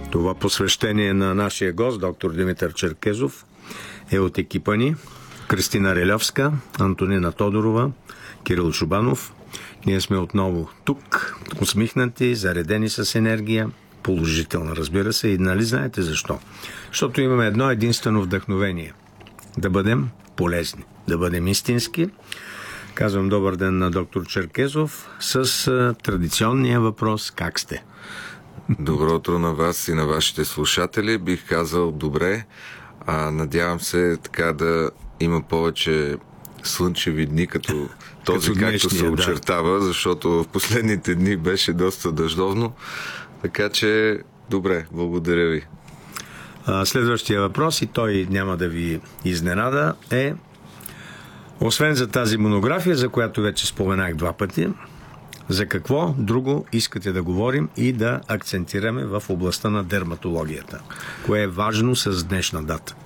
Това посвещение на нашия гост, доктор Димитър Черкезов, е от екипа ни. Кристина Релевска, Антонина Тодорова, Кирил Чубанов. Ние сме отново тук, усмихнати, заредени с енергия, положителна, разбира се. И нали знаете защо? Защото имаме едно единствено вдъхновение. Да бъдем полезни, да бъдем истински. Казвам добър ден на доктор Черкезов с традиционния въпрос: как сте? Добро утро на вас и на вашите слушатели. Бих казал добре. Надявам се така да има повече слънчеви дни, като този, както се очертава, защото в последните дни беше доста дъждовно. Така че добре, благодаря ви. Следващия въпрос, и той няма да ви изненада, е: освен за тази монография, за която вече споменах 2 пъти, за какво друго искате да говорим и да акцентираме в областта на дерматологията? Кое е важно с днешна дата?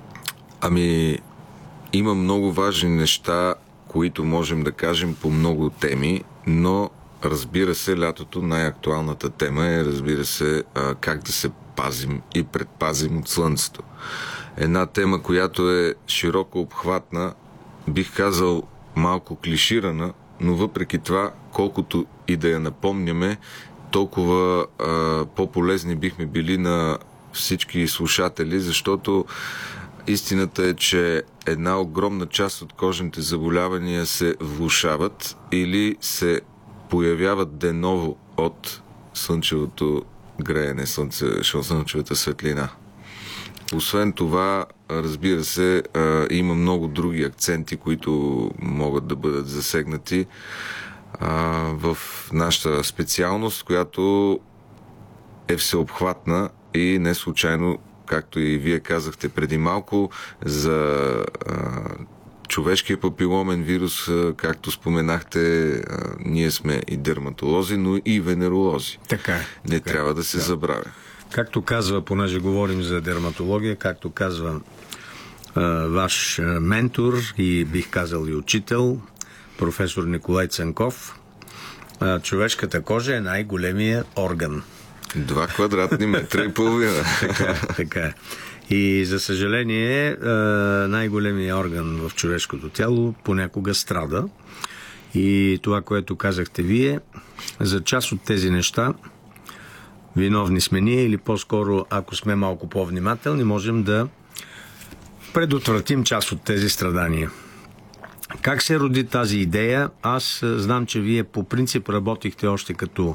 Има много важни неща, които можем да кажем по много теми, но разбира се, лятото най-актуалната тема е, разбира се, как да се пазим и предпазим от слънцето. Една тема, която е широко обхватна, бих казал малко клиширана, но въпреки това, колкото и да я напомняме, толкова по-полезни бихме били на всички слушатели, защото истината е, че една огромна част от кожните заболявания се влошават или се появяват деново от слънчевото греене, слънчевата светлина. Освен това, разбира се, има много други акценти, които могат да бъдат засегнати в нашата специалност, която е всеобхватна и не случайно, както и вие казахте преди малко, за човешкия папиломен вирус, както споменахте, ние сме и дерматолози, но и венеролози. Така е. Не трябва да се забравя. Както казва, понеже говорим за дерматология, както казва ваш ментор и бих казал и учител, професор Николай Цанков, човешката кожа е най-големия орган. 2 квадратни метра и половина. Така е. И за съжаление, най-големия орган в човешкото тяло понякога страда. И това, което казахте вие, за част от тези неща виновни сме ние, или по-скоро, ако сме малко по-внимателни, можем да предотвратим част от тези страдания. Как се роди тази идея? Аз знам, че вие по принцип работихте още като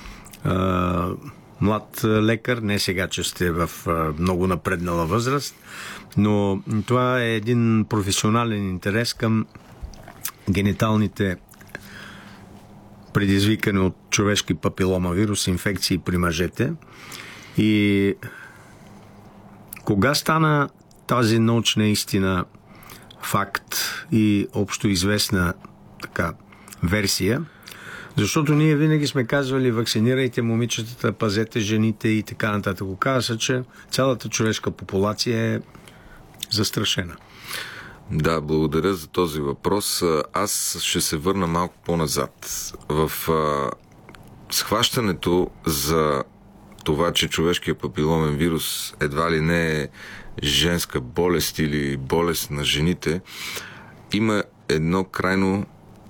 млад лекар, не сега, че сте в много напреднала възраст, но това е един професионален интерес към гениталните предизвикани от човешки папиломавирус инфекции при мъжете. И кога стана тази научна истина факт и общоизвестна така версия? Защото ние винаги сме казвали: вакцинирайте момичетата, пазете жените и така нататък. Оказва се, че цялата човешка популация е застрашена. Да, благодаря за този въпрос. Аз ще се върна малко по-назад. В схващането за това, че човешкият папиломен вирус едва ли не е женска болест или болест на жените, има едно крайно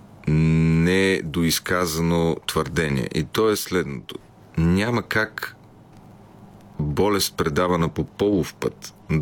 недоизказано твърдение. И то е следното: няма как болест, предавана по полов път,